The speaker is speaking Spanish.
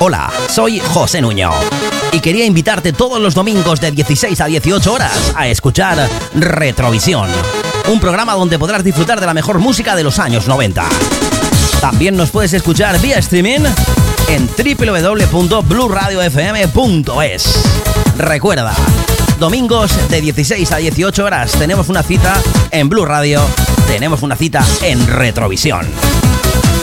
Hola, soy José Nuño y quería invitarte todos los domingos de 16 a 18 horas a escuchar Retrovisión, un programa donde podrás disfrutar de la mejor música de los años 90. También nos puedes escuchar vía streaming en www.blurradiofm.es. Recuerda, domingos de 16 a 18 horas tenemos una cita en Blue Radio, tenemos una cita en Retrovisión.